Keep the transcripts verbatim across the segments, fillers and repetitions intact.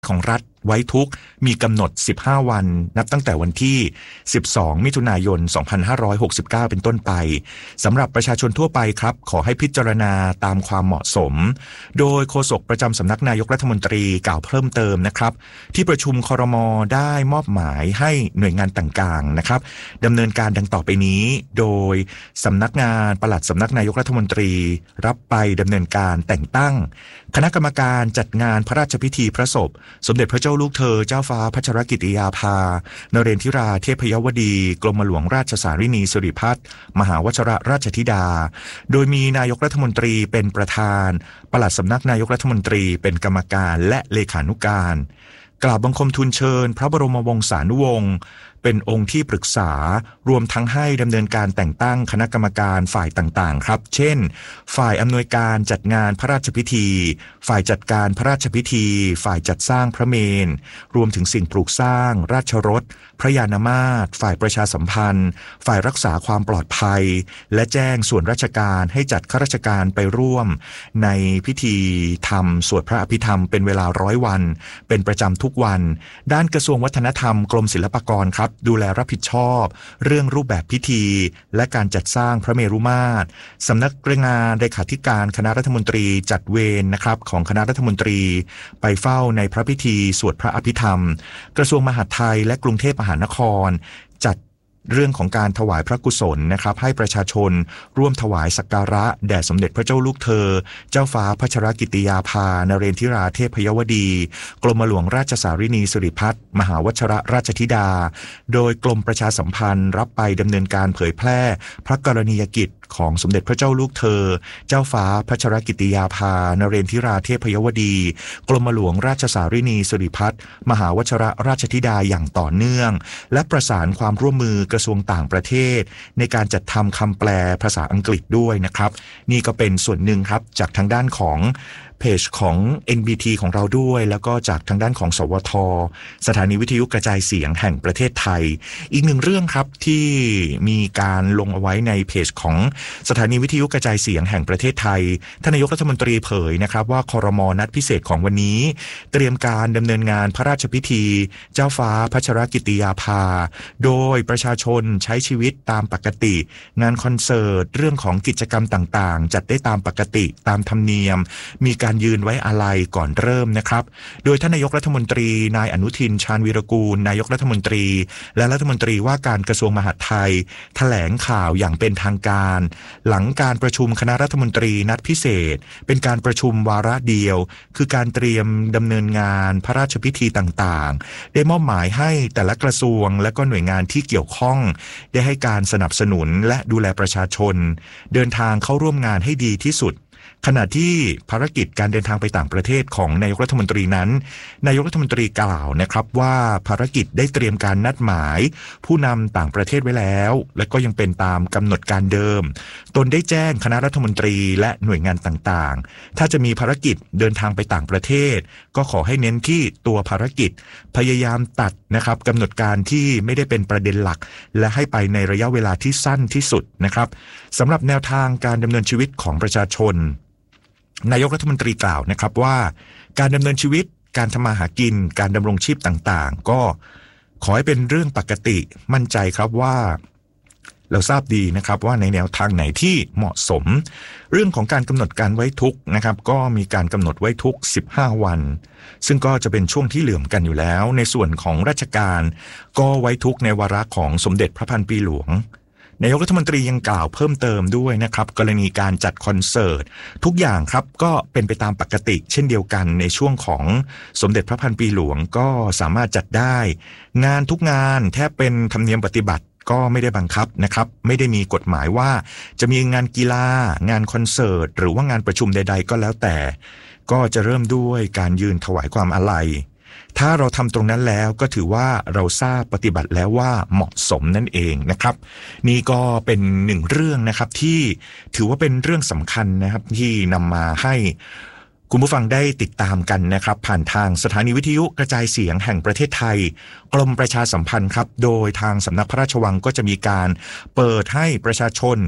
ของรัฐไว้ทุกข์มีกำหนดสิบห้าวันนับตั้งแต่วันที่สิบสองมิถุนายนสองพันห้าร้อยหกสิบเก้าเป็นต้นไปสำหรับประชาชนทั่วไปครับขอให้พิจารณาตามความเหมาะสมโดยโฆษกประจำสำนักนายกรัฐมนตรีกล่าวเพิ่มเติมนะครับที่ประชุมครม.ได้มอบหมายให้หน่วยงานต่างๆนะครับดำเนินการดังต่อไปนี้โดยสำนักงานปลัดสำนักนายกรัฐมนตรีรับไปดำเนินการแต่งตั้งคณะกรรมการจัดงานพระราชพิธีพระศพสมเด็จพระเจ้าลูกเธอเจ้าฟ้าพัชรกิติยาภานเรนทิราเทพยวดีกรมหลวงราชสารินีสิริพัฒน์มหาวชิรราชธิดาโดยมีนายกรัฐมนตรีเป็นประธานปลัดสำนักนายกรัฐมนตรีเป็นกรรมการและเลขานุการกราบบังคมทูลเชิญพระบรมวงศานุวงศ์เป็นองค์ที่ปรึกษารวมทั้งให้ดำเนินการแต่งตั้งคณะกรรมการฝ่ายต่างๆครับเช่นฝ่ายอำนวยการจัดงานพระราชพิธีฝ่ายจัดการพระราชพิธีฝ่ายจัดสร้างพระเมรุรวมถึงสิ่งปลูกสร้างราชรถพระยานมาตรฝ่ายประชาสัมพันธ์ฝ่ายรักษาความปลอดภัยและแจ้งส่วนราชการให้จัดข้าราชการไปร่วมในพิธีธรรมสวดพระอภิธรรมเป็นเวลาร้อยวันเป็นประจำทุกวันด้านกระทรวงวัฒนธรรมกรมศิลปากรครับดูแลรับผิดชอบเรื่องรูปแบบพิธีและการจัดสร้างพระเมรุมาตรสำนักงานเลขาธิการคณะรัฐมนตรีจัดเวรนะครับของคณะรัฐมนตรีไปเฝ้าในพระพิธีสวดพระอภิธรรมกระทรวงมหาดไทยและกรุงเทพมหานครจัดเรื่องของการถวายพระกุศลนะครับให้ประชาชนร่วมถวายสักการะแด่สมเด็จพระเจ้าลูกเธอเจ้าฟ้าพัชรกิติยาภานเรนทิราเทพยวดีกรมหลวงราชสารินีสิริพัฒน์มหาวชิรราชธิดาโดยกรมประชาสัมพันธ์รับไปดำเนินการเผยแพร่พระกรณียกิจของสมเด็จพระเจ้าลูกเธอเจ้าฟ้าพัชรกิติยาภานเรนทิราเทพยวดีกรมหลวงราชสารินีสิริพัฒน์มหาวชิรราชธิดาอย่างต่อเนื่องและประสานความร่วมมือกระทรวงต่างประเทศในการจัดทำคำแปลภาษาอังกฤษด้วยนะครับนี่ก็เป็นส่วนหนึ่งครับจากทางด้านของเพจของ เอ็น บี ที ของเราด้วยแล้วก็จากทางด้านของสวทสถานีวิทยุกระจายเสียงแห่งประเทศไทยอีกหนึ่งเรื่องครับที่มีการลงเอาไว้ในเพจของสถานีวิทยุกระจายเสียงแห่งประเทศไทยท่านนายกรัฐมนตรีเผยนะครับว่าครม.นัดพิเศษของวันนี้เตรียมการดำเนินงานพระราชพิธีเจ้าฟ้าพัชรกิติยาภาโดยประชาชนใช้ชีวิตตามปกติงานคอนเสิร์ตเรื่องของกิจกรรมต่างๆจัดได้ตามปกติตามธรรมเนียมมีการยืนไว้อาลัยก่อนเริ่มนะครับโดยท่านนายกรัฐมนตรีนายอนุทินชาญวีรกูลนายกรัฐมนตรีและรัฐมนตรีว่าการกระทรวงมหาดไทยแถลงข่าวอย่างเป็นทางการหลังการประชุมคณะรัฐมนตรีนัดพิเศษเป็นการประชุมวาระเดียวคือการเตรียมดำเนินงานพระราชพิธีต่างๆได้มอบหมายให้แต่ละกระทรวงและก็หน่วยงานที่เกี่ยวข้องได้ให้การสนับสนุนและดูแลประชาชนเดินทางเข้าร่วมงานให้ดีที่สุดขณะที่ภารกิจการเดินทางไปต่างประเทศของนายกรัฐมนตรีนั้นนายกรัฐมนตรีกล่าวนะครับว่าภารกิจได้เตรียมการนัดหมายผู้นำต่างประเทศไว้แล้วและก็ยังเป็นตามกำหนดการเดิมตนได้แจ้งคณะรัฐมนตรีและหน่วยงานต่างๆถ้าจะมีภารกิจเดินทางไปต่างประเทศก็ขอให้เน้นที่ตัวภารกิจพยายามตัดนะครับกำหนดการที่ไม่ได้เป็นประเด็นหลักและให้ไปในระยะเวลาที่สั้นที่สุดนะครับสำหรับแนวทางการดำเนินชีวิตของประชาชนนายกรัฐมนตรีกล่าวนะครับว่าการดำเนินชีวิตการทำมาหากินการดำรงชีพต่างๆก็ขอให้เป็นเรื่องปกติมั่นใจครับว่าเราทราบดีนะครับว่าในแนวทางไหนที่เหมาะสมเรื่องของการกำหนดการไว้ทุกข์นะครับก็มีการกำหนดไว้ทุกข์สิบห้าวันซึ่งก็จะเป็นช่วงที่เหลื่อมกันอยู่แล้วในส่วนของราชการก็ไว้ทุกข์ในวาระของสมเด็จพระพันปีหลวงนายกรัฐมนตรียังกล่าวเพิ่มเติมด้วยนะครับกรณีการจัดคอนเสิร์ตทุกอย่างครับก็เป็นไปตามปกติเช่นเดียวกันในช่วงของสมเด็จพระพันปีหลวงก็สามารถจัดได้งานทุกงานแทบเป็นธรรมเนียมปฏิบัติก็ไม่ได้บังคับนะครับไม่ได้มีกฎหมายว่าจะมีงานกีฬางานคอนเสิร์ตหรือว่างานประชุมใดๆก็แล้วแต่ก็จะเริ่มด้วยการยืนถวายความอาลัยถ้าเราทำตรงนั้นแล้วก็ถือว่าเราทราบปฏิบัติแล้วว่าเหมาะสมนั่นเองนะครับนี่ก็เป็นหนึ่งเรื่องนะครับที่ถือว่าเป็นเรื่องสำคัญนะครับที่นำมาให้คุณผู้ฟังได้ติดตามกันนะครับผ่านทางสถานีวิทยุกระจายเสียงแห่งประเทศไทยกรมประชาสัมพันธ์ครับโดยทางสำนักพระราชวังก็จะมีการเปิดให้ประชาชน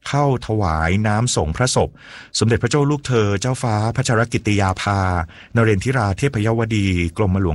เข้าถวายน้ำสงฆ์พระศพสมเด็จพระเจ้าลูกเธอเจ้าฟ้าพัชรกิติยาภานเรนทิราเทพยวดีกรมหลวง